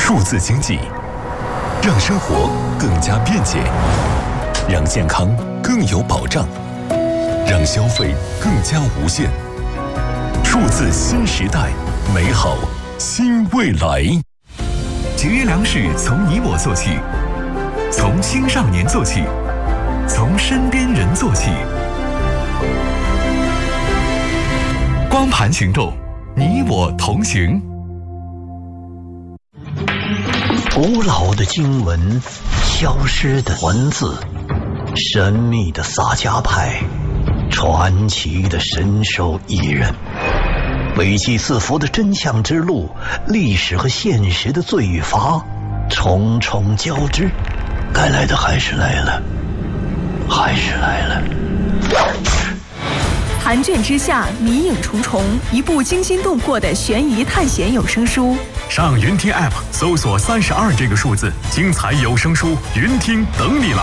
数字经济，让生活更加便捷，让健康更有保障，让消费更加无限。数字新时代，美好新未来。 节约粮食从你我做起，从青少年做起，从身边人做起。光盘行动，你我同行。 古老的经文，消失的文字，神秘的洒家派，传奇的神兽艺人，危机四伏的真相之路，历史和现实的罪与罚，重重交织。该来的还是来了，还是来了。 残卷之下，迷影重重，一部惊心动魄的悬疑探险有声书。 上云听 App 搜索32这个数字，精彩有声书云听等你来。